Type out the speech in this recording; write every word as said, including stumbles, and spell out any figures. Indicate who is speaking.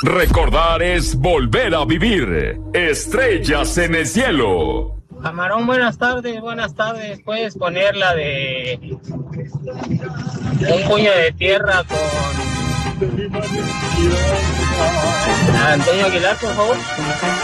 Speaker 1: Recordar es volver a vivir. Estrellas en el cielo.
Speaker 2: Camarón, buenas tardes, buenas tardes. Puedes poner la de un puño de tierra con Antonio Aguilar, por favor.